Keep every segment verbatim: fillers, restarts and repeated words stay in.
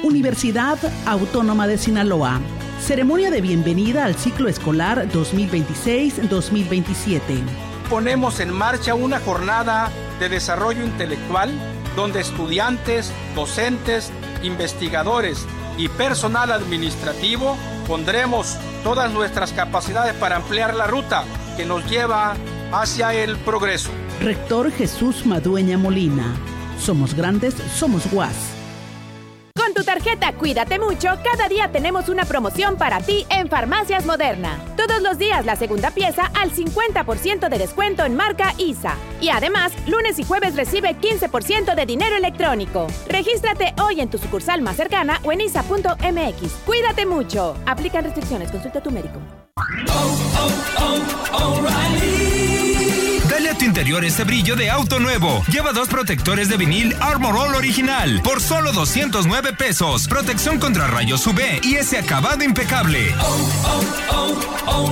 Universidad Autónoma de Sinaloa. Ceremonia de bienvenida al ciclo escolar dos mil veintiséis dos mil veintisiete. Ponemos en marcha una jornada de desarrollo intelectual donde estudiantes, docentes, investigadores y personal administrativo pondremos todas nuestras capacidades para ampliar la ruta que nos lleva hacia el progreso. Rector Jesús Madueña Molina. Somos grandes, somos U A S. Con tu tarjeta Cuídate Mucho, cada día tenemos una promoción para ti en Farmacias Moderna. Todos los días la segunda pieza al cincuenta por ciento de descuento en marca I S A. Y además, lunes y jueves recibe quince por ciento de dinero electrónico. Regístrate hoy en tu sucursal más cercana o en isa punto m x. Cuídate mucho. Aplican restricciones. Consulta a tu médico. Oh, oh, oh, O'Reilly. Dale a tu interior ese brillo de auto nuevo. Lleva dos protectores de vinil Armor All original por solo doscientos nueve pesos. Protección contra rayos U V y ese acabado impecable. Oh, oh, oh,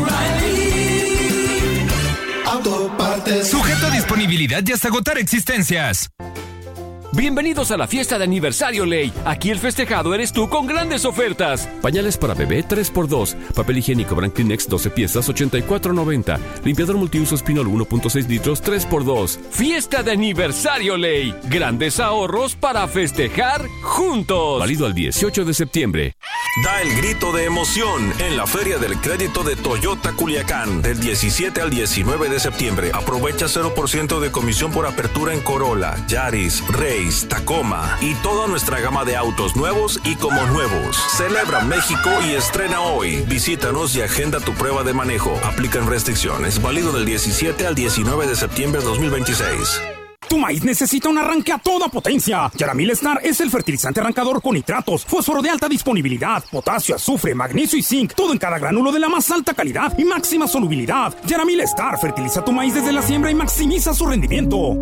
O'Reilly. Auto Partes. Sujeto a disponibilidad y hasta agotar existencias. Bienvenidos a la fiesta de aniversario Ley. Aquí el festejado eres tú con grandes ofertas. Pañales para bebé tres por dos. Papel higiénico Brand Kleenex doce piezas ochenta y cuatro noventa. Limpiador multiuso Spinol uno punto seis litros tres por dos. Fiesta de aniversario Ley. Grandes ahorros para festejar juntos. Válido al dieciocho de septiembre. Da el grito de emoción en la Feria del Crédito de Toyota Culiacán del diecisiete al diecinueve de septiembre. Aprovecha cero por ciento de comisión por apertura en Corolla, Yaris, Rey, Tacoma y toda nuestra gama de autos nuevos y como nuevos. Celebra México y estrena hoy. Visítanos y agenda tu prueba de manejo. Aplican restricciones. Válido del diecisiete al diecinueve de septiembre de dos mil veintiséis. Tu maíz necesita un arranque a toda potencia. Yaramil Star es el fertilizante arrancador con nitratos, fósforo de alta disponibilidad, potasio, azufre, magnesio y zinc, todo en cada gránulo de la más alta calidad y máxima solubilidad. Yaramil Star fertiliza tu maíz desde la siembra y maximiza su rendimiento.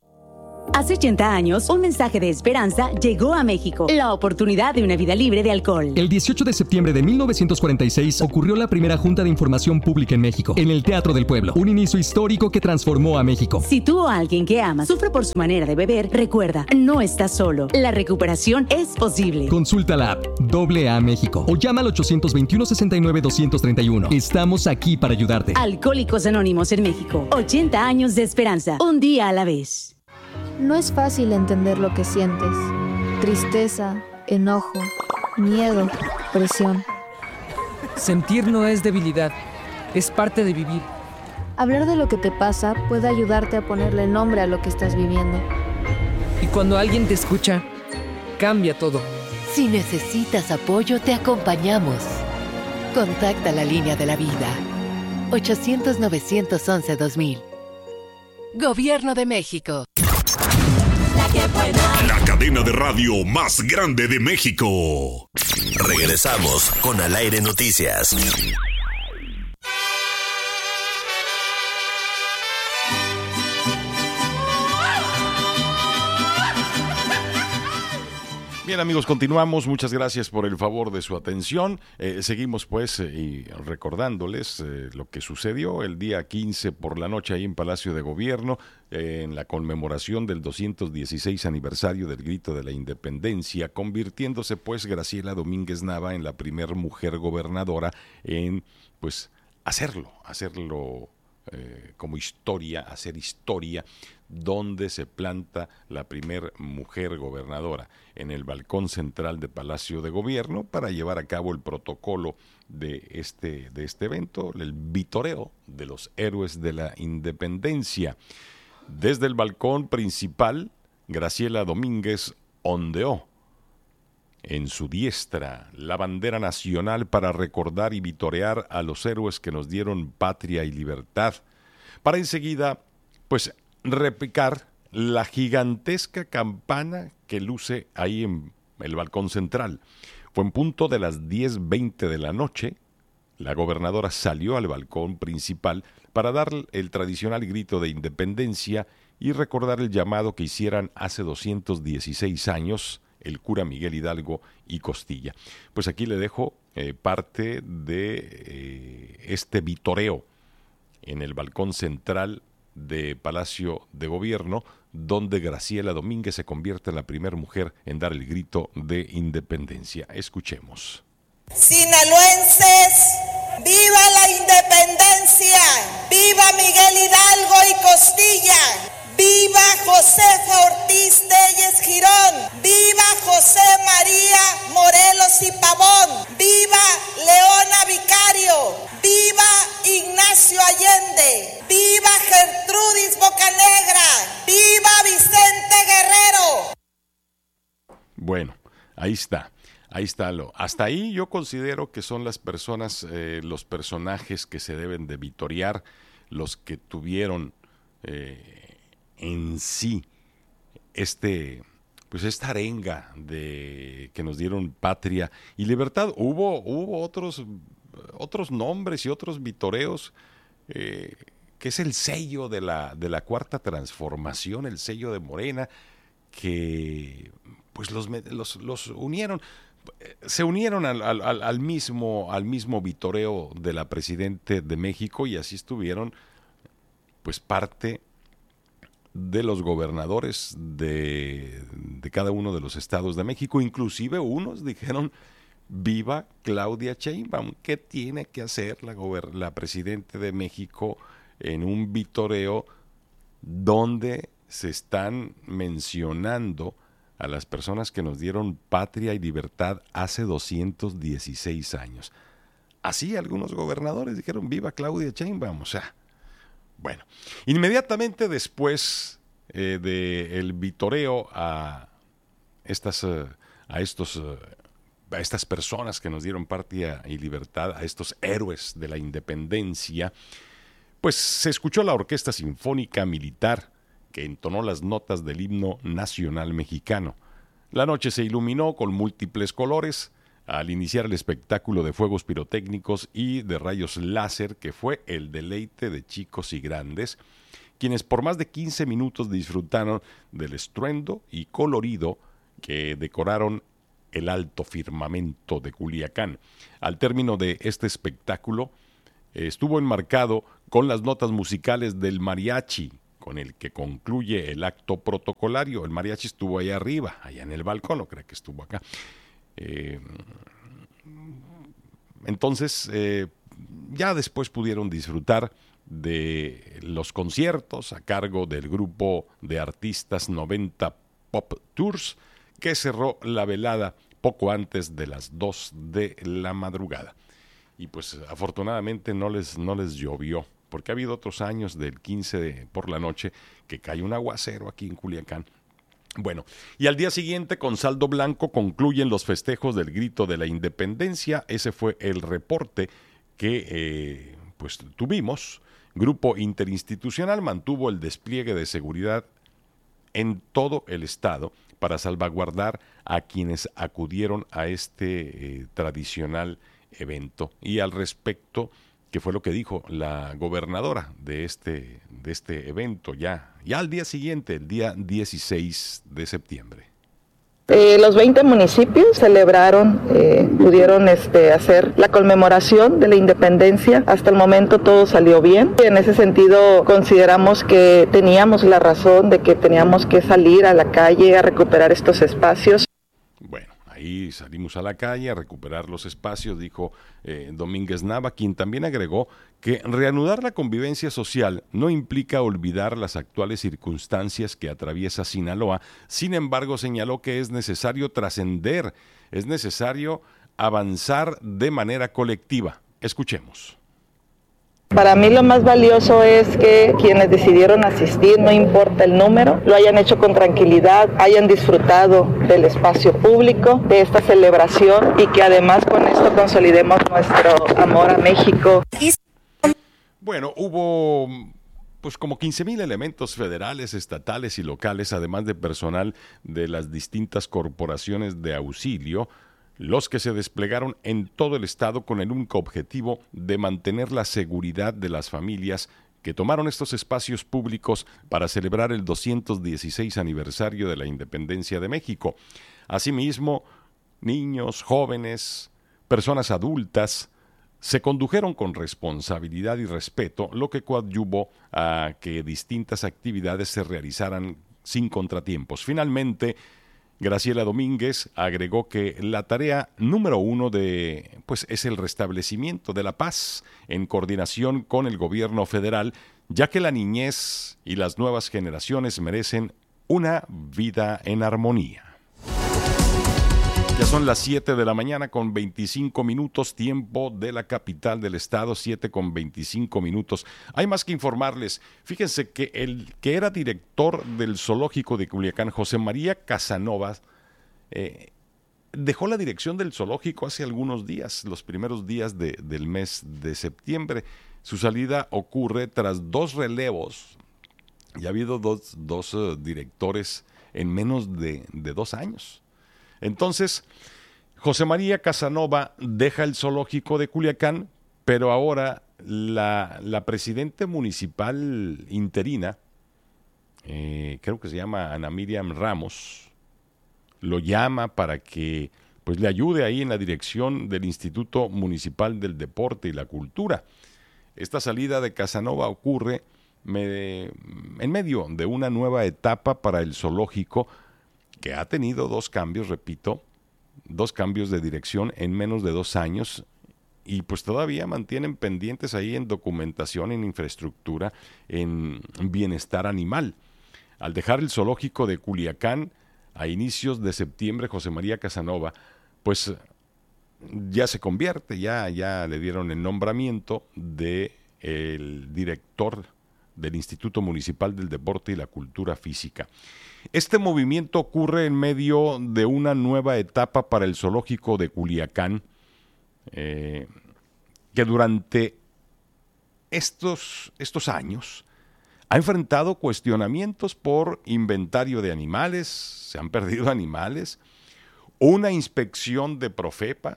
Hace ochenta años, un mensaje de esperanza llegó a México. La oportunidad de una vida libre de alcohol. El dieciocho de septiembre de mil novecientos cuarenta y seis ocurrió la primera Junta de Información Pública en México, en el Teatro del Pueblo. Un inicio histórico que transformó a México. Si tú o alguien que amas sufre por su manera de beber, recuerda, no estás solo. La recuperación es posible. Consulta la app Doble A México o llama al ochocientos veintiuno sesenta y nueve doscientos treinta y uno. Estamos aquí para ayudarte. Alcohólicos Anónimos en México. ochenta años de esperanza. Un día a la vez. No es fácil entender lo que sientes. Tristeza, enojo, miedo, presión. Sentir no es debilidad, es parte de vivir. Hablar de lo que te pasa puede ayudarte a ponerle nombre a lo que estás viviendo. Y cuando alguien te escucha, cambia todo. Si necesitas apoyo, te acompañamos. Contacta la línea de la vida. ochocientos, novecientos once, dos mil. Gobierno de México. La cadena de radio más grande de México. Regresamos con Al Aire Noticias. Bien, amigos, continuamos. Muchas gracias por el favor de su atención. Eh, seguimos, pues, eh, y recordándoles eh, lo que sucedió el día quince por la noche ahí en Palacio de Gobierno, eh, en la conmemoración del doscientos dieciséis aniversario del Grito de la Independencia, convirtiéndose, pues, Graciela Domínguez Nava en la primer mujer gobernadora en, pues, hacerlo, hacerlo eh, como historia, hacer historia, donde se planta la primer mujer gobernadora en el balcón central de Palacio de Gobierno para llevar a cabo el protocolo de este, de este evento, el vitoreo de los héroes de la independencia. Desde el balcón principal, Graciela Domínguez ondeó en su diestra la bandera nacional para recordar y vitorear a los héroes que nos dieron patria y libertad, para enseguida, pues, replicar la gigantesca campana que luce ahí en el balcón central. Fue en punto de las diez veinte de la noche, la gobernadora salió al balcón principal para dar el tradicional grito de independencia y recordar el llamado que hicieran hace doscientos dieciséis años el cura Miguel Hidalgo y Costilla. Pues aquí le dejo eh, parte de eh, este vitoreo en el balcón central de Palacio de Gobierno, donde Graciela Domínguez se convierte en la primera mujer en dar el grito de independencia. Escuchemos. Sinaloenses, ¡viva la independencia! ¡Viva Miguel Hidalgo y Costilla! ¡Viva Josefa Ortiz Telles Girón! ¡Viva José María Morelos y Pavón! ¡Viva Leona Vicario! ¡Viva Ignacio Allende! ¡Viva Gertrudis Bocanegra! ¡Viva Vicente Guerrero! Bueno, ahí está. Ahí está lo. Hasta ahí yo considero que son las personas, eh, los personajes que se deben de vitorear, los que tuvieron eh, en sí este, pues esta arenga de que nos dieron patria y libertad. Hubo, hubo otros, otros nombres y otros vitoreos, eh, que es el sello de la, de la Cuarta Transformación, el sello de Morena, que pues los, los, los unieron. Se unieron al, al, al, mismo, al mismo vitoreo de la Presidente de México y así estuvieron pues parte de los gobernadores de, de cada uno de los estados de México. Inclusive unos dijeron viva Claudia Sheinbaum. ¿Qué tiene que hacer la, gober- la Presidente de México en un vitoreo donde se están mencionando a las personas que nos dieron patria y libertad hace doscientos dieciséis años? Así algunos gobernadores dijeron viva Claudia Sheinbaum. O sea, bueno, inmediatamente después eh, del vitoreo a estas, uh, a estos, uh, a estas personas que nos dieron patria y libertad, a estos héroes de la independencia, pues se escuchó la Orquesta Sinfónica Militar, que entonó las notas del himno nacional mexicano. La noche se iluminó con múltiples colores al iniciar el espectáculo de fuegos pirotécnicos y de rayos láser, que fue el deleite de chicos y grandes, quienes por más de quince minutos disfrutaron del estruendo y colorido que decoraron el alto firmamento de Culiacán. Al término de este espectáculo, estuvo enmarcado con las notas musicales del mariachi, con el que concluye el acto protocolario. El mariachi estuvo allá arriba, allá en el balcón, no creo que estuvo acá. Eh, entonces, eh, ya después pudieron disfrutar de los conciertos a cargo del grupo de artistas noventa Pop Tours, que cerró la velada poco antes de las dos de la madrugada. Y pues afortunadamente no les, no les llovió, porque ha habido otros años del quince de, por la noche que cae un aguacero aquí en Culiacán. Bueno, y al día siguiente con saldo blanco concluyen los festejos del grito de la independencia. Ese fue el reporte que eh, pues tuvimos. Grupo Interinstitucional mantuvo el despliegue de seguridad en todo el estado para salvaguardar a quienes acudieron a este eh, tradicional evento. Y al respecto, que fue lo que dijo la gobernadora de este, de este evento ya, ya al día siguiente, el día dieciséis de septiembre. Eh, los veinte municipios celebraron, eh, pudieron este, hacer la conmemoración de la independencia. Hasta el momento todo salió bien. En ese sentido consideramos que teníamos la razón de que teníamos que salir a la calle a recuperar estos espacios. Bueno. Ahí salimos a la calle a recuperar los espacios, dijo eh, Domínguez Nava, quien también agregó que reanudar la convivencia social no implica olvidar las actuales circunstancias que atraviesa Sinaloa. Sin embargo, señaló que es necesario trascender, es necesario avanzar de manera colectiva. Escuchemos. Para mí lo más valioso es que quienes decidieron asistir, no importa el número, lo hayan hecho con tranquilidad, hayan disfrutado del espacio público, de esta celebración y que además con esto consolidemos nuestro amor a México. Bueno, hubo pues como quince mil elementos federales, estatales y locales, además de personal de las distintas corporaciones de auxilio, los que se desplegaron en todo el estado con el único objetivo de mantener la seguridad de las familias que tomaron estos espacios públicos para celebrar el doscientos dieciséis aniversario de la independencia de México. Asimismo, niños, jóvenes, personas adultas se condujeron con responsabilidad y respeto, lo que coadyuvó a que distintas actividades se realizaran sin contratiempos. Finalmente, Graciela Domínguez agregó que la tarea número uno de, pues, es el restablecimiento de la paz en coordinación con el gobierno federal, ya que la niñez y las nuevas generaciones merecen una vida en armonía. Ya son las siete de la mañana con veinticinco minutos, tiempo de la capital del estado, siete con veinticinco minutos. Hay más que informarles. Fíjense que el que era director del zoológico de Culiacán, José María Casanova, eh, dejó la dirección del zoológico hace algunos días, los primeros días de, del mes de septiembre. Su salida ocurre tras dos relevos. Ya ha habido dos, dos uh, directores en menos de, de dos años. Entonces, José María Casanova deja el zoológico de Culiacán, pero ahora la, la presidenta municipal interina, eh, creo que se llama Ana Miriam Ramos, lo llama para que pues, le ayude ahí en la dirección del Instituto Municipal del Deporte y la Cultura. Esta salida de Casanova ocurre me, en medio de una nueva etapa para el zoológico, que ha tenido dos cambios, repito, dos cambios de dirección en menos de dos años y pues todavía mantienen pendientes ahí en documentación, en infraestructura, en bienestar animal. Al dejar el zoológico de Culiacán a inicios de septiembre, José María Casanova, pues ya se convierte, ya, ya le dieron el nombramiento de el director del Instituto Municipal del Deporte y la Cultura Física. Este movimiento ocurre en medio de una nueva etapa para el zoológico de Culiacán, eh, que durante estos, estos años ha enfrentado cuestionamientos por inventario de animales, se han perdido animales, una inspección de Profepa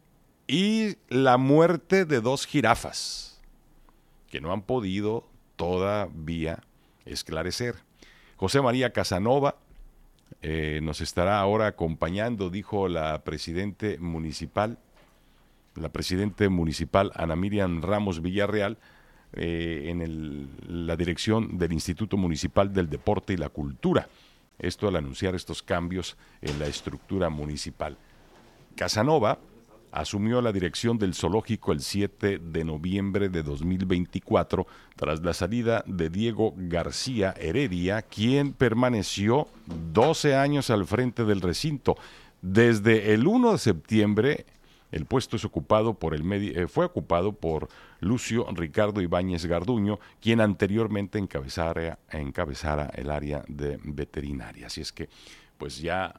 y la muerte de dos jirafas, que no han podido todavía esclarecer. José María Casanova eh, nos estará ahora acompañando, dijo la presidente municipal, la presidente municipal Ana Miriam Ramos Villarreal, eh, en el, la dirección del Instituto Municipal del Deporte y la Cultura. Esto al anunciar estos cambios en la estructura municipal. Casanova asumió la dirección del zoológico el siete de noviembre de dos mil veinticuatro, tras la salida de Diego García Heredia, quien permaneció doce años al frente del recinto. Desde el primero de septiembre, el puesto es ocupado por el medi- eh, fue ocupado por Lucio Ricardo Ibáñez Garduño, quien anteriormente encabezara, encabezara el área de veterinaria. Así es que, pues ya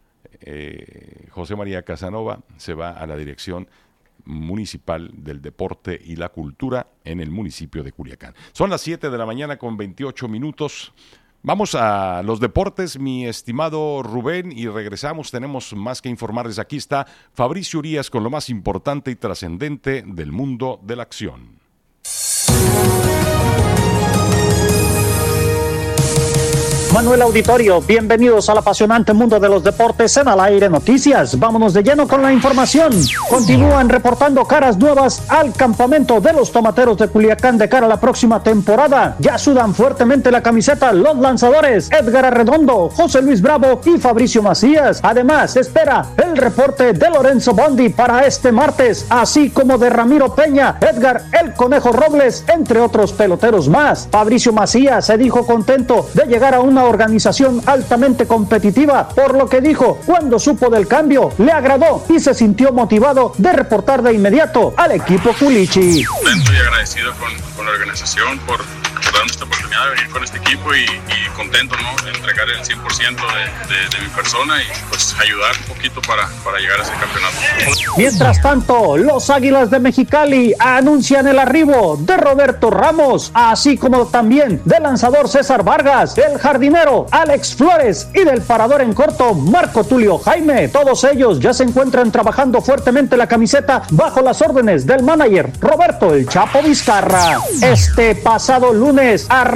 Eh, José María Casanova se va a la dirección municipal del deporte y la cultura en el municipio de Culiacán. Son las siete de la mañana con veintiocho minutos. Vamos a los deportes, mi estimado Rubén, y regresamos. Tenemos más que informarles. Aquí está Fabricio Urías con lo más importante y trascendente del mundo de la acción. Manuel Auditorio, bienvenidos al apasionante mundo de los deportes en Al Aire Noticias. Vámonos de lleno con la información. Continúan reportando caras nuevas al campamento de los Tomateros de Culiacán de cara a la próxima temporada. Ya sudan fuertemente la camiseta los lanzadores Edgar Arredondo, José Luis Bravo y Fabricio Macías. Además, se espera el reporte de Lorenzo Bondi para este martes, así como de Ramiro Peña, Edgar El Conejo Robles, entre otros peloteros más. Fabricio Macías se dijo contento de llegar a una organización altamente competitiva, por lo que dijo, cuando supo del cambio, le agradó y se sintió motivado de reportar de inmediato al equipo Culichi. Contento y agradecido con, con la organización por, por darnos esta oportunidad de venir con este equipo y, y contento, ¿no?, de entregar el cien por ciento de, de, de mi persona y pues ayudar un poquito para, para llegar a ese campeonato. Mientras tanto, los Águilas de Mexicali anuncian el arribo de Roberto Ramos, así como también del lanzador César Vargas, el jardinero Alex Flores y del parador en corto Marco Tulio Jaime. Todos ellos ya se encuentran trabajando fuertemente la camiseta bajo las órdenes del manager Roberto El Chapo Vizcarra. Este pasado lunes arrancó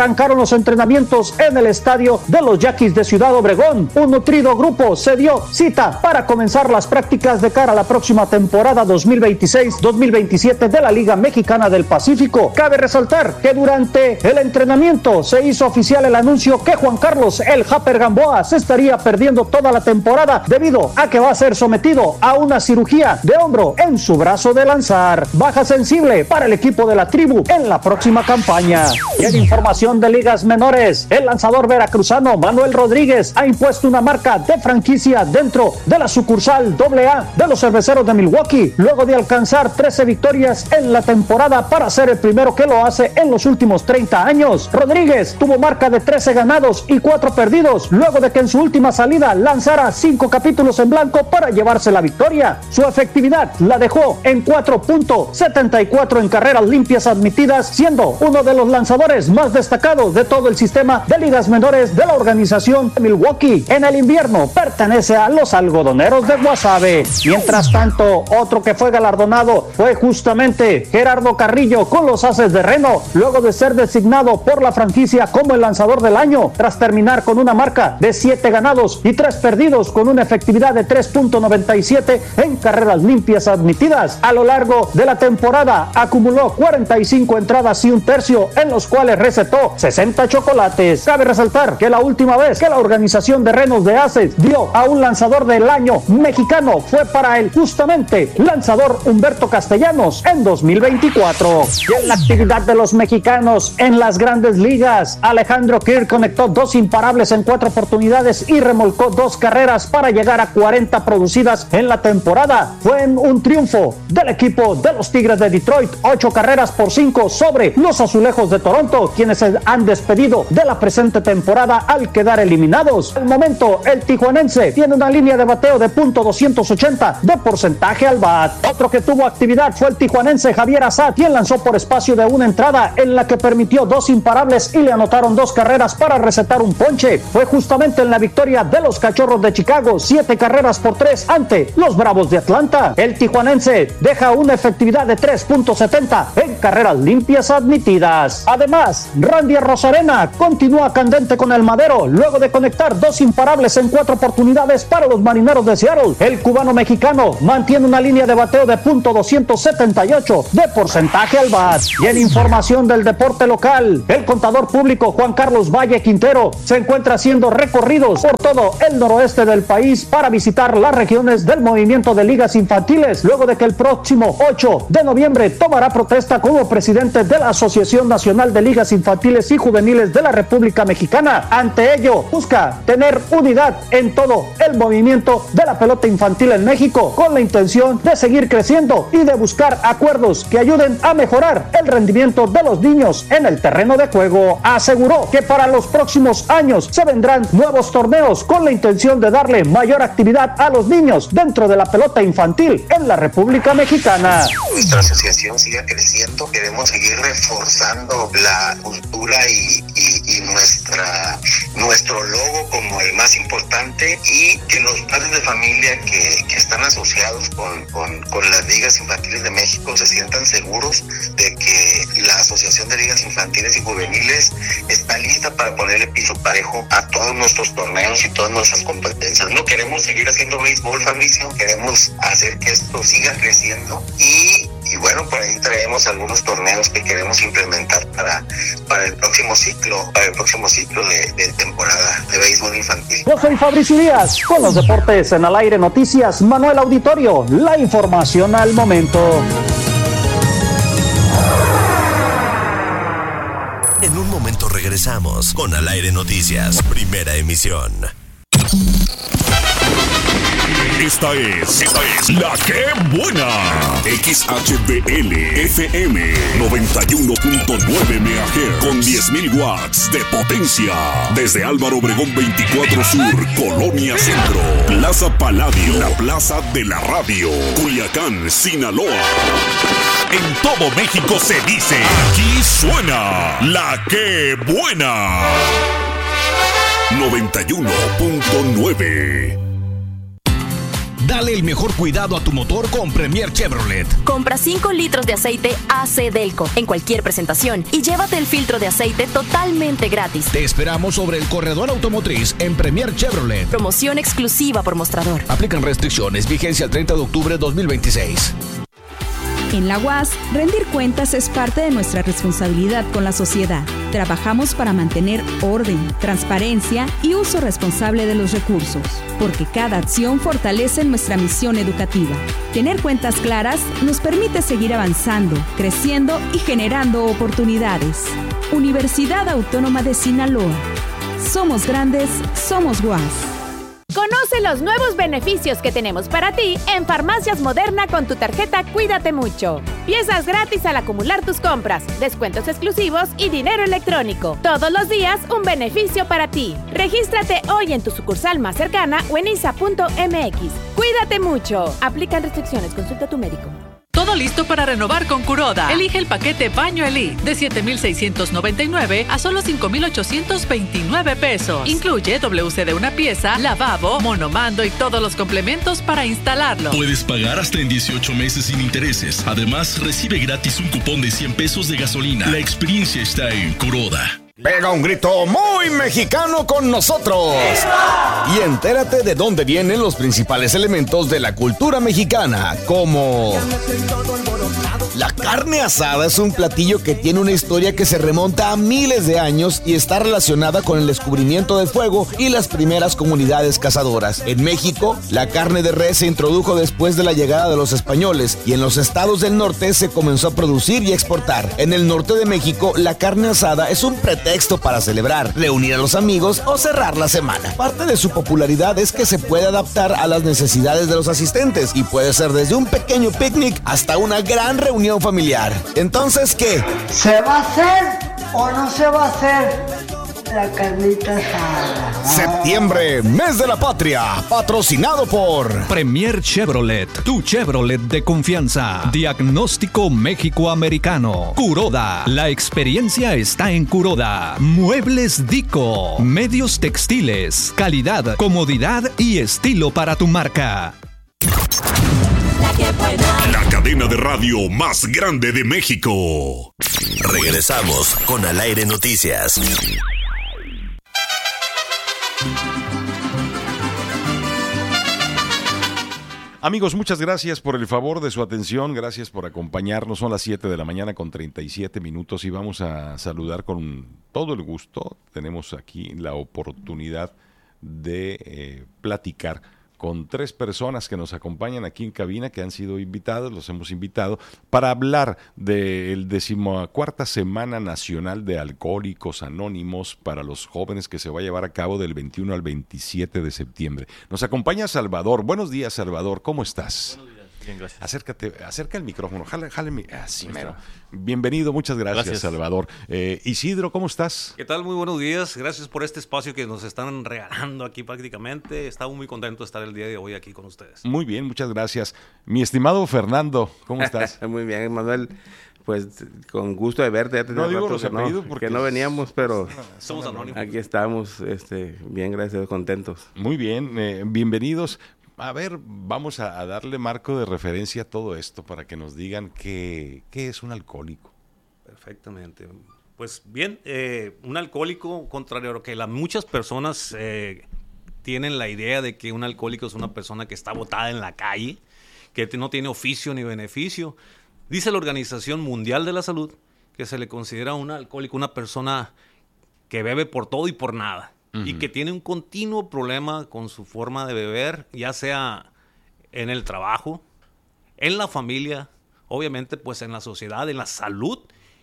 arrancaron los entrenamientos en el estadio de los Yaquis de Ciudad Obregón. Un nutrido grupo se dio cita para comenzar las prácticas de cara a la próxima temporada dos mil veintiséis dos mil veintisiete de la Liga Mexicana del Pacífico. Cabe resaltar que durante el entrenamiento se hizo oficial el anuncio que Juan Carlos El Japer Gamboa se estaría perdiendo toda la temporada debido a que va a ser sometido a una cirugía de hombro en su brazo de lanzar. Baja sensible para el equipo de la tribu en la próxima campaña. Y en información de ligas menores, el lanzador veracruzano Manuel Rodríguez ha impuesto una marca de franquicia dentro de la sucursal doble A de los Cerveceros de Milwaukee, luego de alcanzar trece victorias en la temporada para ser el primero que lo hace en los últimos treinta años. Rodríguez tuvo marca de trece ganados y cuatro perdidos, luego de que en su última salida lanzara cinco capítulos en blanco para llevarse la victoria. Su efectividad la dejó en cuatro punto setenta y cuatro en carreras limpias admitidas, siendo uno de los lanzadores más destacados de todo el sistema de ligas menores de la organización de Milwaukee. En el invierno pertenece a los algodoneros de Guasave. Mientras tanto, otro que fue galardonado fue justamente Gerardo Carrillo con los Aces de Reno, luego de ser designado por la franquicia como el lanzador del año, tras terminar con una marca de siete ganados y tres perdidos con una efectividad de tres punto noventa y siete en carreras limpias admitidas. A lo largo de la temporada acumuló cuarenta y cinco entradas y un tercio, en los cuales recetó sesenta chocolates. Cabe resaltar que la última vez que la organización de Renos de Aces dio a un lanzador del año mexicano fue para el justamente lanzador Humberto Castellanos en dos mil veinticuatro. Y en la actividad de los mexicanos en las grandes ligas, Alejandro Kirk conectó dos imparables en cuatro oportunidades y remolcó dos carreras para llegar a cuarenta producidas en la temporada. Fue en un triunfo del equipo de los Tigres de Detroit, ocho carreras por cinco sobre los Azulejos de Toronto, quienes se han despedido de la presente temporada al quedar eliminados. Al momento, el tijuanense tiene una línea de bateo de punto doscientos ochenta de porcentaje al bat. Otro que tuvo actividad fue el tijuanense Javier Assad, quien lanzó por espacio de una entrada en la que permitió dos imparables y le anotaron dos carreras para recetar un ponche. Fue justamente en la victoria de los Cachorros de Chicago, siete carreras por tres ante los Bravos de Atlanta. El tijuanense deja una efectividad de tres punto setenta en carreras limpias admitidas. Además, Randy Arozarena continúa candente con el madero luego de conectar dos imparables en cuatro oportunidades para los Marineros de Seattle. El cubano mexicano mantiene una línea de bateo de punto doscientos setenta y ocho de porcentaje al bat. Y en información del deporte local, el contador público Juan Carlos Valle Quintero se encuentra haciendo recorridos por todo el noroeste del país para visitar las regiones del movimiento de ligas infantiles, luego de que el próximo ocho de noviembre tomará protesta como presidente de la Asociación Nacional de Ligas Infantiles y Juveniles de la República Mexicana. Ante ello, busca tener unidad en todo el movimiento de la pelota infantil en México, con la intención de seguir creciendo y de buscar acuerdos que ayuden a mejorar el rendimiento de los niños en el terreno de juego. Aseguró que para los próximos años se vendrán nuevos torneos con la intención de darle mayor actividad a los niños dentro de la pelota infantil en la República Mexicana. Nuestra asociación siga creciendo, queremos seguir reforzando la cultura y, y, y nuestra nuestro logo como el más importante, y que los padres de familia que, que están asociados con, con, con las ligas infantiles de México se sientan seguros de que la Asociación de Ligas Infantiles y Juveniles está lista para ponerle piso parejo a todos nuestros torneos y todas nuestras competencias. No queremos seguir haciendo béisbol, Fabricio, queremos hacer que esto siga creciendo y Y bueno, por ahí traemos algunos torneos que queremos implementar para, para el próximo ciclo, para el próximo ciclo de, de temporada de béisbol infantil. Yo soy Fabricio Díaz, con los deportes en Al Aire Noticias, Manuel Auditorio, la información al momento. En un momento regresamos con Al Aire Noticias, primera emisión. Esta es, esta es La Que Buena. X H B L F M noventa y uno punto nueve megahertz con diez mil watts de potencia. Desde Álvaro Obregón veinticuatro Sur, Colonia Centro, Plaza Paladio, la plaza de la radio, Culiacán, Sinaloa. En todo México se dice, aquí suena La Que Buena. noventa y uno punto nueve. Dale el mejor cuidado a tu motor con Premier Chevrolet. Compra cinco litros de aceite A C Delco en cualquier presentación y llévate el filtro de aceite totalmente gratis. Te esperamos sobre el corredor automotriz en Premier Chevrolet. Promoción exclusiva por mostrador. Aplican restricciones. Vigencia el treinta de octubre de dos mil veintiséis. En la U A S, rendir cuentas es parte de nuestra responsabilidad con la sociedad. Trabajamos para mantener orden, transparencia y uso responsable de los recursos, porque cada acción fortalece nuestra misión educativa. Tener cuentas claras nos permite seguir avanzando, creciendo y generando oportunidades. Universidad Autónoma de Sinaloa. Somos grandes, somos U A S. Conoce los nuevos beneficios que tenemos para ti en Farmacias Moderna con tu tarjeta Cuídate Mucho. Piezas gratis al acumular tus compras, descuentos exclusivos y dinero electrónico. Todos los días un beneficio para ti. Regístrate hoy en tu sucursal más cercana o en isa punto eme equis. Cuídate mucho. Aplican restricciones. Consulta a tu médico. Todo listo para renovar con Kuroda. Elige el paquete Baño Elite de siete mil seiscientos noventa y nueve a solo cinco mil ochocientos veintinueve pesos. Incluye doble ce de una pieza, lavabo, monomando y todos los complementos para instalarlo. Puedes pagar hasta en dieciocho meses sin intereses. Además, recibe gratis un cupón de cien pesos de gasolina. La experiencia está en Kuroda. Pega un grito muy mexicano con nosotros. Y entérate de dónde vienen los principales elementos de la cultura mexicana, como... La carne asada es un platillo que tiene una historia que se remonta a miles de años y está relacionada con el descubrimiento del fuego y las primeras comunidades cazadoras. En México, la carne de res se introdujo después de la llegada de los españoles y en los estados del norte se comenzó a producir y exportar. En el norte de México, la carne asada es un pretexto para celebrar, reunir a los amigos o cerrar la semana. Parte de su popularidad es que se puede adaptar a las necesidades de los asistentes y puede ser desde un pequeño picnic hasta una gran reunión familiar. Entonces, ¿qué? ¿Se va a hacer o no se va a hacer la carnita asada? Septiembre, mes de la patria, patrocinado por Premier Chevrolet, tu Chevrolet de confianza. Diagnóstico México-Americano. Kuroda, la experiencia está en Kuroda. Muebles Dico, medios textiles, calidad, comodidad y estilo para tu marca. La cadena de radio más grande de México. Regresamos con Al Aire Noticias. Amigos, muchas gracias por el favor de su atención, gracias por acompañarnos. Son las siete de la mañana con treinta y siete minutos y vamos a saludar con todo el gusto. Tenemos aquí la oportunidad de eh, platicar con tres personas que nos acompañan aquí en cabina, que han sido invitados, los hemos invitado, para hablar del decimocuarta Semana Nacional de Alcohólicos Anónimos para los jóvenes que se va a llevar a cabo del veintiuno al veintisiete de septiembre. Nos acompaña Salvador. Buenos días, Salvador, ¿cómo estás? Buenos días. Bien, gracias. Acércate, acerca el micrófono, jale, jale, así mero. Bienvenido, muchas gracias, gracias. Salvador. Eh, Isidro, ¿cómo estás? ¿Qué tal? Muy buenos días, gracias por este espacio que nos están regalando aquí prácticamente. Estamos muy contentos de estar el día de hoy aquí con ustedes. Muy bien, muchas gracias. Mi estimado Fernando, ¿cómo estás? Muy bien, Manuel. Pues con gusto de verte. Ya no digo los que apellidos no, porque que no veníamos, pero somos anónimos. Aquí estamos, este, bien, gracias, contentos. Muy bien, eh, bienvenidos. A ver, vamos a, a darle marco de referencia a todo esto para que nos digan qué, qué es un alcohólico. Perfectamente. Pues bien, eh, un alcohólico, contrario a lo que la, muchas personas eh, tienen la idea de que un alcohólico es una persona que está botada en la calle, que no tiene oficio ni beneficio. Dice la Organización Mundial de la Salud que se le considera un alcohólico una persona que bebe por todo y por nada. Uh-huh. Y que tiene un continuo problema con su forma de beber, ya sea en el trabajo, en la familia, obviamente pues en la sociedad, en la salud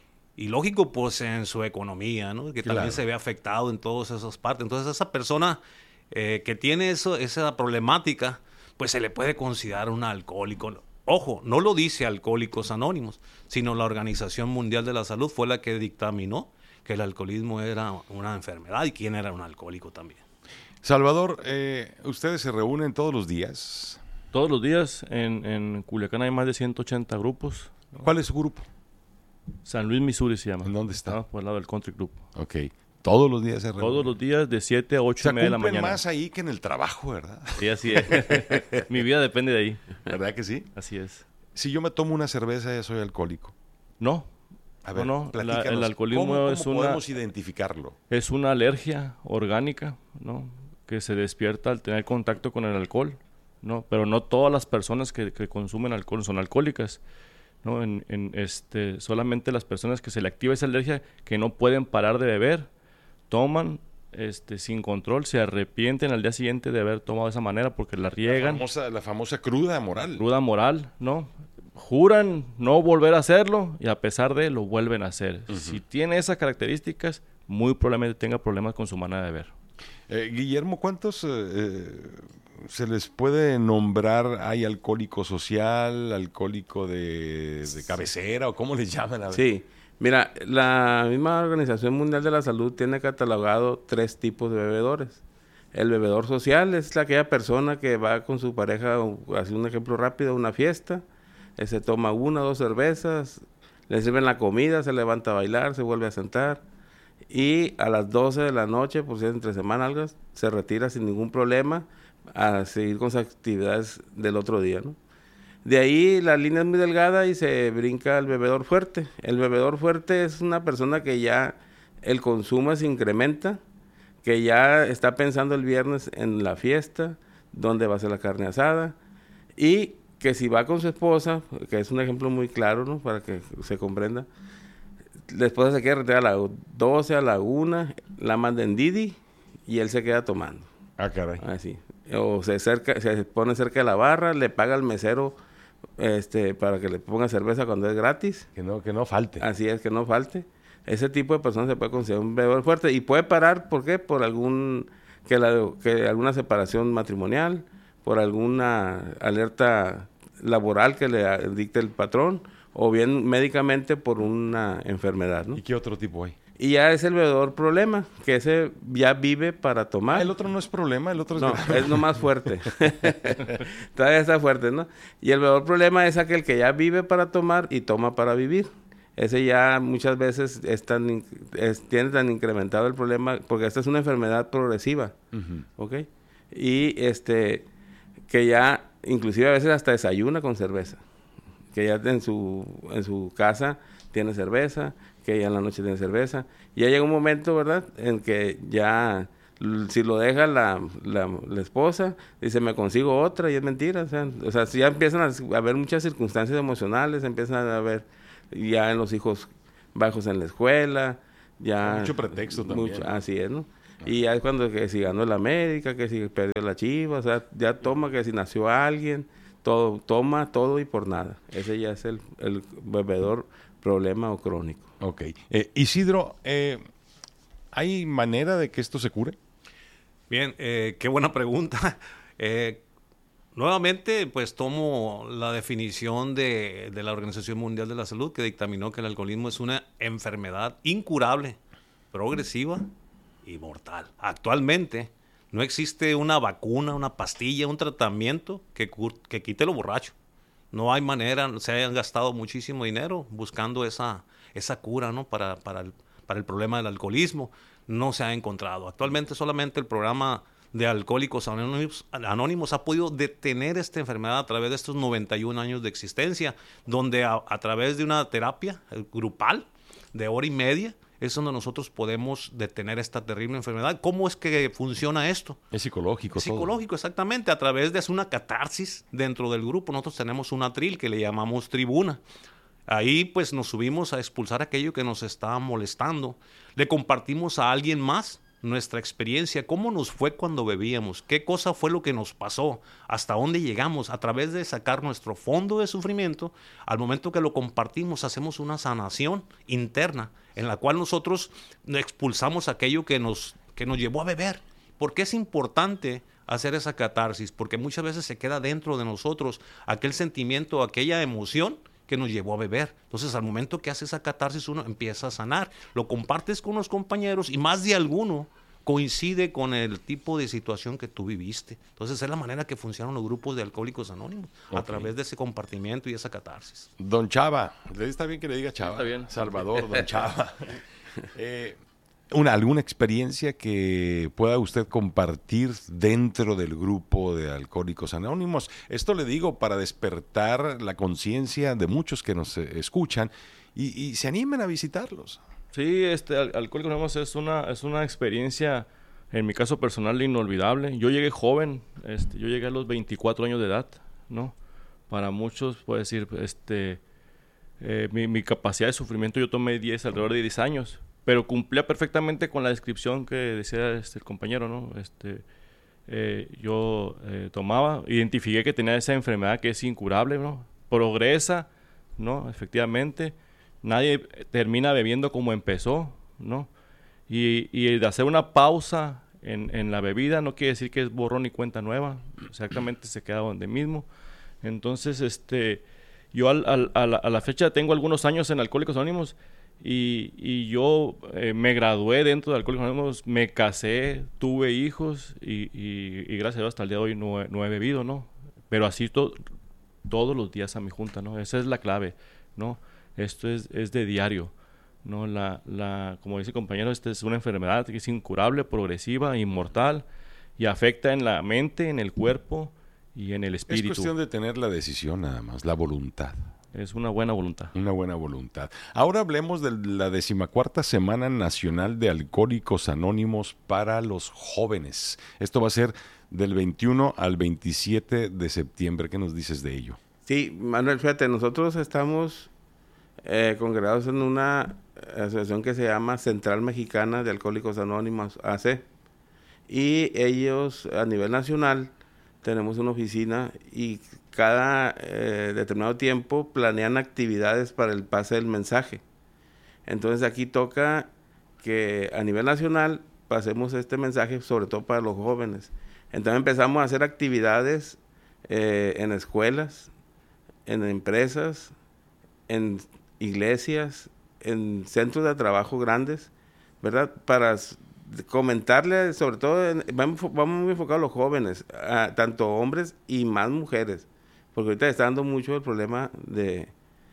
y lógico pues en su economía, ¿no? Que claro. También se ve afectado en todas esas partes. Entonces esa persona eh, que tiene eso, esa problemática pues se le puede considerar un alcohólico. Ojo, no lo dice Alcohólicos Anónimos, sino la Organización Mundial de la Salud fue la que dictaminó que el alcoholismo era una enfermedad y quién era un alcohólico también. Salvador, eh, ¿ustedes se reúnen todos los días? Todos los días. En, en Culiacán hay más de ciento ochenta grupos. ¿Cuál es su grupo? San Luis, Missouri se llama. ¿En dónde está? Estamos por el lado del Country Club. Ok. Todos los días se reúnen. Todos los días de siete a ocho o sea, y media de la mañana. más ahí que en el trabajo, ¿verdad? Sí, así es. Mi vida depende de ahí. ¿Verdad que sí? Así es. Si yo me tomo una cerveza, ya soy alcohólico. No. A ver, no, no. La, el alcoholismo ¿Cómo, cómo es una... podemos identificarlo? Es una alergia orgánica, ¿no? Que se despierta al tener contacto con el alcohol, ¿no? Pero no todas las personas que, que consumen alcohol son alcohólicas, ¿no? En, en este, solamente las personas que se le activa esa alergia, que no pueden parar de beber, toman este, sin control, se arrepienten al día siguiente de haber tomado de esa manera porque la riegan. La famosa, la famosa cruda moral. Cruda moral, ¿no? Juran no volver a hacerlo y a pesar de lo vuelven a hacer. Uh-huh. Si tiene esas características, muy probablemente tenga problemas con su manera de beber. Eh, Guillermo, ¿cuántos eh, se les puede nombrar? ¿Hay alcohólico social, alcohólico de, de cabecera o cómo les llaman? A ver. Sí. Mira, la misma Organización Mundial de la Salud tiene catalogado tres tipos de bebedores. El bebedor social es aquella persona que va con su pareja, hace un ejemplo rápido, a una fiesta, eh, se toma una o dos cervezas, le sirven la comida, se levanta a bailar, se vuelve a sentar y a las doce de la noche, por si es entre semana algo, se retira sin ningún problema a seguir con sus actividades del otro día, ¿no? De ahí la línea es muy delgada y se brinca al bebedor fuerte. El bebedor fuerte es una persona que ya el consumo se incrementa, que ya está pensando el viernes en la fiesta, dónde va a ser la carne asada, y que si va con su esposa, que es un ejemplo muy claro, ¿no? Para que se comprenda, la esposa se queda retirada a las doce, a la una, la manda en Didi y él se queda tomando. Ah, caray. Así. O se, cerca, se pone cerca de la barra, le paga al mesero este para que le ponga cerveza cuando es gratis. Que no, que no falte. Así es, que no falte. Ese tipo de personas se puede considerar un bebedor fuerte y puede parar, ¿por qué? Por algún que, la, que alguna separación matrimonial, por alguna alerta laboral que le dicte el patrón, o bien médicamente por una enfermedad, ¿no? ¿Y qué otro tipo hay? Y ya es el bebedor problema, que ese ya vive para tomar. Ah, el otro no es problema, el otro es... No, grave. Es nomás fuerte. Todavía está fuerte, ¿no? Y el bebedor problema es aquel que ya vive para tomar y toma para vivir. Ese ya muchas veces es tan, es, tiene tan incrementado el problema, porque esta es una enfermedad progresiva, uh-huh. ¿ok? Y este, que ya inclusive a veces hasta desayuna con cerveza. Que ya en su, en su casa tiene cerveza, que ya en la noche tiene cerveza. Y ya llega un momento, ¿verdad?, en que ya, si lo deja la, la, la esposa, dice, me consigo otra, y es mentira. O sea, o sea si ya empiezan a haber muchas circunstancias emocionales, empiezan a haber ya en los hijos bajos en la escuela, ya... Mucho pretexto también. Mucho, así es, ¿no? Y ya es cuando que si ganó el América, que si perdió la Chiva, o sea, ya toma que si nació alguien, todo, toma todo y por nada. Ese ya es el, el bebedor problema o crónico. Ok. Eh, Isidro, eh, ¿hay manera de que esto se cure? Bien, eh, qué buena pregunta. Eh, nuevamente, pues tomo la definición de, de la Organización Mundial de la Salud, que dictaminó que el alcoholismo es una enfermedad incurable, progresiva y mortal. Actualmente no existe una vacuna, una pastilla, un tratamiento que, cur- que quite lo borracho. No hay manera, se hayan gastado muchísimo dinero buscando esa, esa cura, ¿no? para, para, el, para el problema del alcoholismo. No se ha encontrado. Actualmente solamente el programa de Alcohólicos Anónimos, Anónimos ha podido detener esta enfermedad a través de estos noventa y un años de existencia, donde a, a través de una terapia grupal de hora y media, es donde nosotros podemos detener esta terrible enfermedad. ¿Cómo es que funciona esto? Es psicológico. Es psicológico, todo. Exactamente. A través de una catarsis dentro del grupo. Nosotros tenemos un atril que le llamamos tribuna. Ahí pues nos subimos a expulsar aquello que nos estaba molestando. Le compartimos a alguien más nuestra experiencia, cómo nos fue cuando bebíamos, qué cosa fue lo que nos pasó, hasta dónde llegamos, a través de sacar nuestro fondo de sufrimiento. Al momento que lo compartimos, hacemos una sanación interna, en la cual nosotros expulsamos aquello que nos, que nos llevó a beber. ¿Por qué es importante hacer esa catarsis? Porque muchas veces se queda dentro de nosotros aquel sentimiento, aquella emoción que nos llevó a beber. Entonces, al momento que hace esa catarsis, uno empieza a sanar. Lo compartes con los compañeros y más de alguno coincide con el tipo de situación que tú viviste. Entonces, es la manera que funcionan los grupos de Alcohólicos Anónimos, okay, a través de ese compartimiento y esa catarsis. Don Chava, ¿le está bien que le diga Chava? Está bien. Salvador, Don Chava. eh, Una, ¿Alguna experiencia que pueda usted compartir dentro del grupo de Alcohólicos Anónimos? Esto le digo para despertar la conciencia de muchos que nos eh, escuchan y, y se animen a visitarlos. Sí, este, Al- Alcohólicos Anónimos es una, es una experiencia, en mi caso personal, inolvidable. Yo llegué joven, este, yo llegué a los veinticuatro años de edad, ¿no? Para muchos, puedo decir, este, eh, mi, mi capacidad de sufrimiento, yo tomé diez, alrededor de diez años. Pero cumplía perfectamente con la descripción que decía este, el compañero, ¿no? Este, eh, yo eh, tomaba, identifiqué que tenía esa enfermedad que es incurable, ¿no? Progresa, ¿no? Efectivamente, nadie termina bebiendo como empezó, ¿no? Y, y de hacer una pausa en, en la bebida no quiere decir que es borrón y cuenta nueva, exactamente se queda donde mismo. Entonces, este, yo al, al, a, la, a la fecha tengo algunos años en Alcohólicos Anónimos. Y, y yo eh, me gradué dentro de Alcohólicos Anónimos, me casé, tuve hijos y, y, y gracias a Dios hasta el día de hoy no he, no he bebido, ¿no? Pero así to, todos los días a mi junta, ¿no? Esa es la clave, ¿no? Esto es, es de diario, ¿no? La, la, como dice el compañero, esta es una enfermedad que es incurable, progresiva, inmortal y afecta en la mente, en el cuerpo y en el espíritu. Es cuestión de tener la decisión nada más, la voluntad. Es una buena voluntad. Una buena voluntad. Ahora hablemos de la decimacuarta Semana Nacional de Alcohólicos Anónimos para los jóvenes. Esto va a ser del veintiuno al veintisiete de septiembre. ¿Qué nos dices de ello? Sí, Manuel, fíjate, nosotros estamos eh, congregados en una asociación que se llama Central Mexicana de Alcohólicos Anónimos, A C. Y ellos, a nivel nacional, tenemos una oficina y cada eh, determinado tiempo planean actividades para el pase del mensaje. Entonces aquí toca que a nivel nacional pasemos este mensaje sobre todo para los jóvenes. Entonces empezamos a hacer actividades eh, en escuelas, en empresas, en iglesias, en centros de trabajo grandes, ¿verdad? Para comentarle, sobre todo, en, vamos, vamos muy enfocados a los jóvenes, a, tanto hombres y más mujeres, porque ahorita está dando mucho el problema de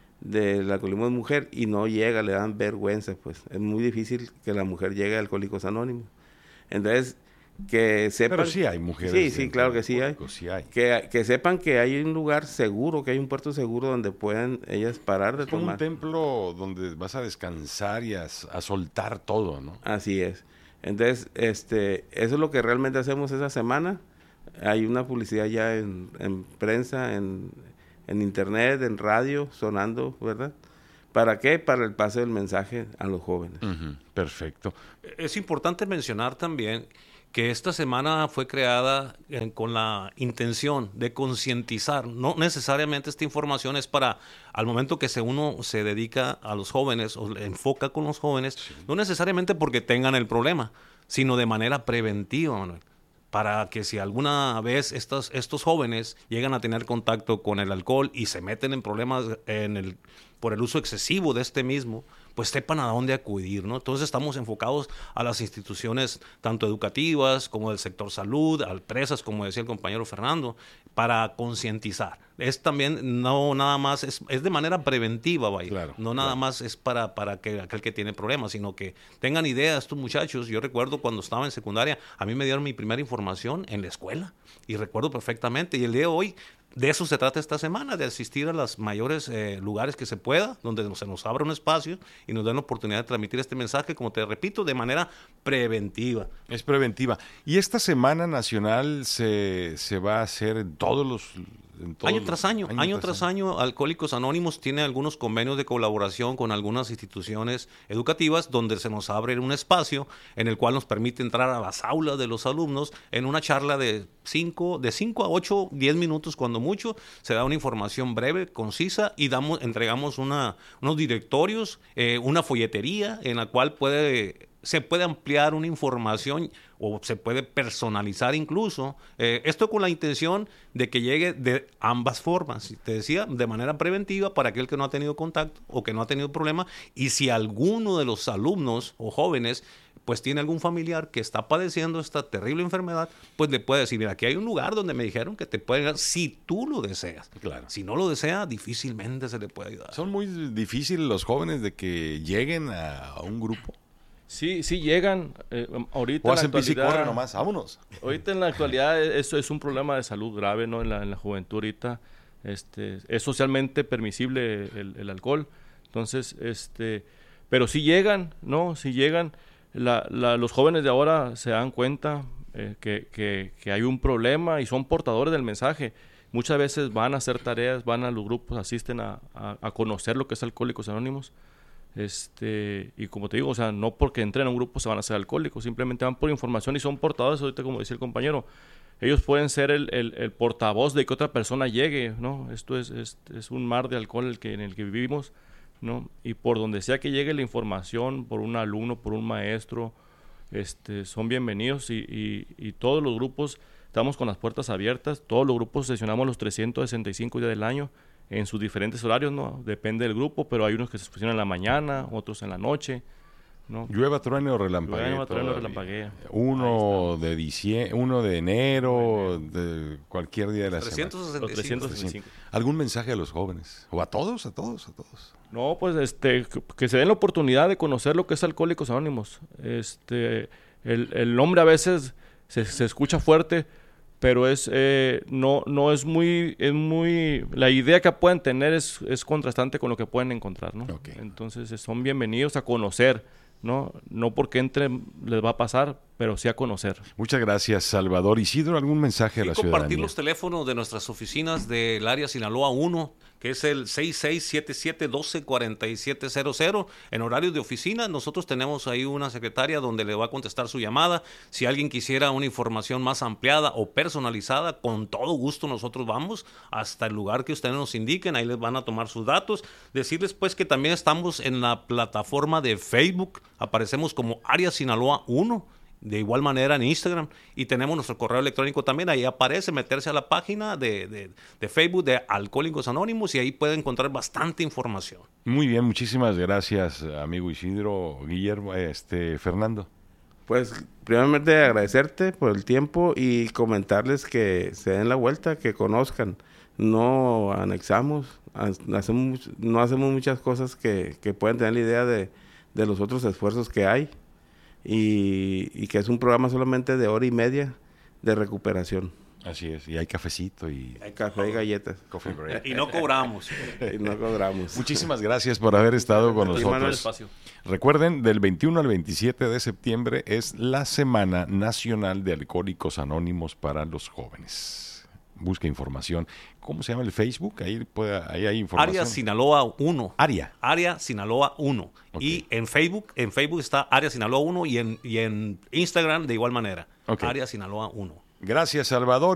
del alcoholismo de mujer y no llega, le dan vergüenza, pues es muy difícil que la mujer llegue a Alcohólicos Anónimos. Entonces, que sepan... Pero sí hay mujeres. Sí, sí, claro que sí hay. sí hay. Que, que sepan que hay un lugar seguro, que hay un puerto seguro donde puedan ellas parar de es como tomar. un templo donde vas a descansar y a, a soltar todo, ¿no? Así es. Entonces, este, eso es lo que realmente hacemos esa semana. Hay una publicidad ya en, en prensa, en, en internet, en radio, sonando, ¿verdad? ¿Para qué? Para el pase del mensaje a los jóvenes. Uh-huh. Perfecto. Es importante mencionar también que esta semana fue creada eh, con la intención de concientizar. No necesariamente esta información es para, al momento que se uno se dedica a los jóvenes o le enfoca con los jóvenes, sí. No necesariamente porque tengan el problema, sino de manera preventiva, Manuel. Para que si alguna vez estos, estos jóvenes llegan a tener contacto con el alcohol y se meten en problemas en el, por el uso excesivo de este mismo, pues sepan a dónde acudir, ¿no? Entonces estamos enfocados a las instituciones tanto educativas como del sector salud, a empresas, como decía el compañero Fernando, para concientizar. Es también, no nada más, es, es de manera preventiva, vaya. Claro, no nada claro. más es para, para que aquel que tiene problemas, sino que tengan idea estos muchachos. Yo recuerdo cuando estaba en secundaria, a mí me dieron mi primera información en la escuela y recuerdo perfectamente. Y el día de hoy, de eso se trata esta semana, de asistir a los mayores eh, lugares que se pueda, donde se nos abra un espacio y nos den la oportunidad de transmitir este mensaje, como te repito, de manera preventiva. Es preventiva. Y esta Semana Nacional se, se va a hacer en todos los... En todos año tras año, año, año tras año. año, Alcohólicos Anónimos tiene algunos convenios de colaboración con algunas instituciones educativas donde se nos abre un espacio en el cual nos permite entrar a las aulas de los alumnos en una charla de cinco, de cinco a ocho, diez minutos cuando mucho. Se da una información breve, concisa y damos, entregamos una, unos directorios, eh, una folletería en la cual puede... se puede ampliar una información o se puede personalizar incluso. Eh, esto con la intención de que llegue de ambas formas. Te decía, de manera preventiva para aquel que no ha tenido contacto o que no ha tenido problema. Y si alguno de los alumnos o jóvenes pues tiene algún familiar que está padeciendo esta terrible enfermedad, pues le puede decir, mira, aquí hay un lugar donde me dijeron que te pueden ayudar si tú lo deseas. Claro. Si no lo desea, difícilmente se le puede ayudar. Son muy difíciles los jóvenes de que lleguen a, a un grupo. Sí, sí llegan. Eh, ahorita o en la hacen bici, actualidad, corren nomás, vámonos. Ahorita en la actualidad eso es un problema de salud grave, ¿no? En la, en la juventud ahorita este, es socialmente permisible el, el alcohol. Entonces, este, pero sí llegan, ¿no? Sí llegan. La, la, los jóvenes de ahora se dan cuenta eh, que, que, que hay un problema y son portadores del mensaje. Muchas veces van a hacer tareas, van a los grupos, asisten a, a, a conocer lo que es Alcohólicos Anónimos. Este, y como te digo, o sea, no porque entren a un grupo se van a ser alcohólicos, simplemente van por información y son portadores. Ahorita, como decía el compañero, ellos pueden ser el, el, el portavoz de que otra persona llegue, ¿no? Esto es, es, es un mar de alcohol el que, en el que vivimos, ¿no? Y por donde sea que llegue la información, por un alumno, por un maestro, este, son bienvenidos y, y, y todos los grupos estamos con las puertas abiertas. Todos los grupos sesionamos los trescientos sesenta y cinco días del año en sus diferentes horarios, ¿no? Depende del grupo, pero hay unos que se sesionan en la mañana, otros en la noche, ¿no? Llueva, truene o relampaguee. Llueva, truene o relampaguee. Uno de diciembre, uno de enero, de cualquier día de la trescientos sesenta y cinco. semana. trescientos sesenta y cinco. ¿Algún mensaje a los jóvenes? ¿O a todos, a todos, a todos? No, pues este, que, que se den la oportunidad de conocer lo que es Alcohólicos Anónimos. Este, el, el nombre a veces se, se escucha fuerte, pero es eh, no no es muy es muy la idea que pueden tener es, es contrastante con lo que pueden encontrar, ¿no? Okay. Entonces son bienvenidos a conocer, no no porque entren les va a pasar, pero sí a conocer. Muchas gracias, Salvador. Isidro, ¿algún mensaje a la ciudadanía? Compartir los teléfonos de nuestras oficinas del área Sinaloa uno, que es el seis seis siete siete, uno dos, cuatro siete cero cero. En horarios de oficina, nosotros tenemos ahí una secretaria donde le va a contestar su llamada. Si alguien quisiera una información más ampliada o personalizada, con todo gusto nosotros vamos hasta el lugar que ustedes nos indiquen. Ahí les van a tomar sus datos. Decirles pues que también estamos en la plataforma de Facebook. Aparecemos como Área Sinaloa uno. De igual manera en Instagram, y tenemos nuestro correo electrónico también. Ahí aparece, meterse a la página de, de, de Facebook de Alcohólicos Anónimos y ahí puede encontrar bastante información. Muy bien, muchísimas gracias, amigo Isidro. Guillermo, este Fernando. Pues primeramente agradecerte por el tiempo y comentarles que se den la vuelta, que conozcan. No anexamos, hacemos, no hacemos muchas cosas que, que pueden tener la idea de, de los otros esfuerzos que hay. Y, y que es un programa solamente de hora y media de recuperación. Así es, y hay cafecito y... Hay café y galletas. Coffee break. Y no cobramos. Y no cobramos. Muchísimas gracias por haber estado con nosotros. Recuerden, del veintiuno al veintisiete de septiembre es la Semana Nacional de Alcohólicos Anónimos para los jóvenes. Busca información. ¿Cómo se llama el Facebook? Ahí, puede, ahí hay información. Área Sinaloa uno. Área. Área Sinaloa uno. Okay. Y en Facebook, en Facebook está Área Sinaloa uno y en, y en Instagram de igual manera. Okay. Área Sinaloa uno. Gracias, Salvador.